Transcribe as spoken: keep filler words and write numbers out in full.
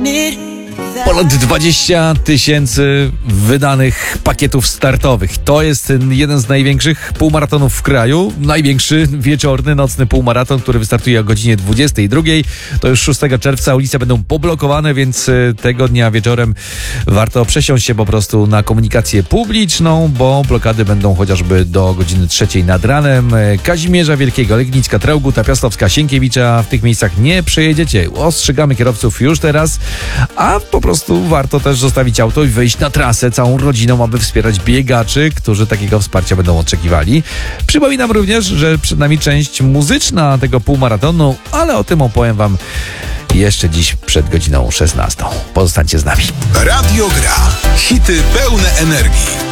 Ponad dwadzieścia tysięcy wydanych pakietów startowych. To jest jeden z największych półmaratonów w kraju. Największy wieczorny, nocny półmaraton, który wystartuje o godzinie dwudziestej drugiej. To już szóstego czerwca. Ulice będą poblokowane, więc tego dnia wieczorem warto przesiąść się po prostu na komunikację publiczną, bo blokady będą chociażby do godziny trzeciej nad ranem. Kazimierza Wielkiego, Legnicka, Trauguta, Piastowska, Sienkiewicza. W tych miejscach nie przejedziecie. Ostrzegamy kierowców już teraz, a po prostu warto też zostawić auto i wyjść na trasę całą rodziną, aby wspierać biegaczy, którzy takiego wsparcia będą oczekiwali. Przypominam również, że przed nami część muzyczna tego półmaratonu, ale o tym opowiem wam jeszcze dziś przed godziną szesnastą. Pozostańcie z nami. Radio Gra. Hity pełne energii.